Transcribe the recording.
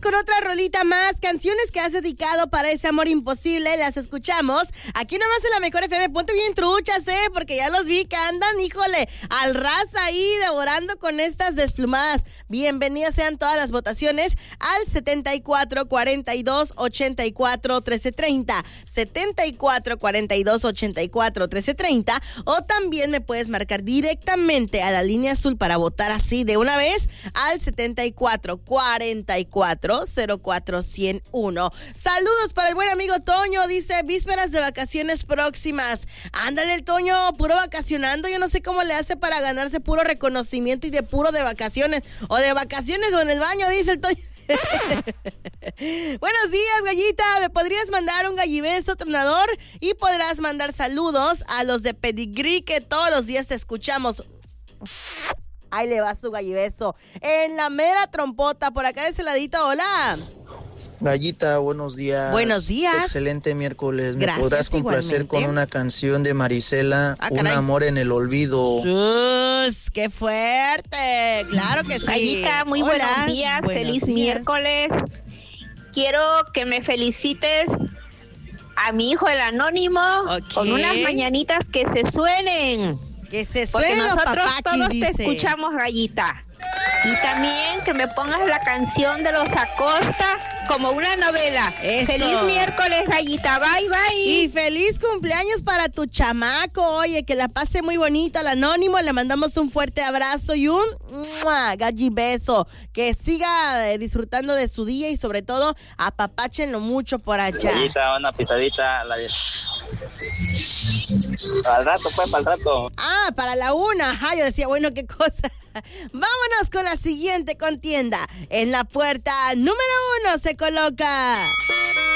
con otra rolita más, canciones que has dedicado para ese amor imposible, las escuchamos aquí nomás en la Mejor FM. Ponte bien truchas, porque ya los vi que andan, híjole, al ras ahí devorando con estas desplumadas. Bienvenidas sean todas las votaciones al 74 42 84 13 30, 74 42 84 13 30, o también me puedes marcar directamente a la línea azul para votar así de una vez al 74 44 04 101. Saludos para el buen amigo Toño, dice vísperas de vacaciones próximas. Ándale el Toño, puro vacacionando, yo no sé cómo le hace para ganarse puro reconocimiento y de puro de vacaciones o en el baño, dice el Toño. Buenos días, Gallita, me podrías mandar un gallibeso tronador y podrás mandar saludos a los de Pedigrí que todos los días te escuchamos. Ahí le va su gallibeso en la mera trompota, por acá de ese ladito. Hola Gallita, buenos días. Buenos días. Excelente miércoles. ¿Me Gracias, podrás complacer igualmente con una canción de Marisela, Un amor en el olvido? ¡Sus! ¡Qué fuerte! Claro que sí. Gallita, muy Hola, buenos días. Feliz días. miércoles. Quiero que me felicites a mi hijo el Anónimo con unas mañanitas que se suenen. Que se porque suenen, nosotros todos dice. te escuchamos, Gallita. Y también que me pongas la canción de los Acosta como una novela. Eso. Feliz miércoles, Gallita. Bye, bye. Y feliz cumpleaños para tu chamaco. Oye, que la pase muy bonita al Anónimo. Le mandamos un fuerte abrazo y un gallibeso. Que siga disfrutando de su día y sobre todo apapáchenlo mucho por allá. Gallita, una pisadita. Al rato, pues, para el rato. Ah, para la 1. Ajá, yo decía, bueno, qué cosa. Vámonos con la siguiente contienda. En la puerta número 1 se coloca